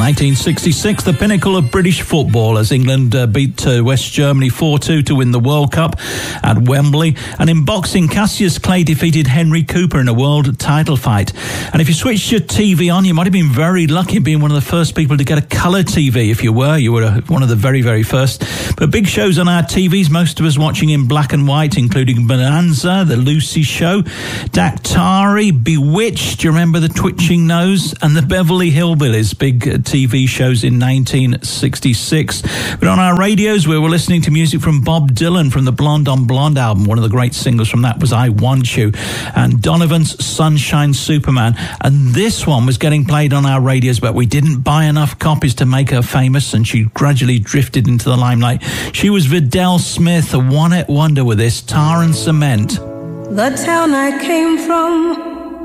1966, the pinnacle of British football as England beat West Germany 4-2 to win the World Cup at Wembley. And in boxing, Cassius Clay defeated Henry Cooper in a world title fight. And if you switched your TV on, you might have been very lucky being one of the first people to get a colour TV. If you were one of the very, very first. But big shows on our TVs, most of us watching in black and white, including Bonanza, The Lucy Show, Daktari, Bewitched, do you remember the twitching nose? And the Beverly Hillbillies, big TV shows in 1966. But on our radios, we were listening to music from Bob Dylan from the Blonde on Blonde album. One of the great singles from that was I Want You. And Donovan's Sunshine Superman. And this one was getting played on our radios, but we didn't buy enough copies to make her famous, and she gradually drifted into the limelight. She was Vidal Smith, a one-hit wonder with this, Tar and Cement. The town I came from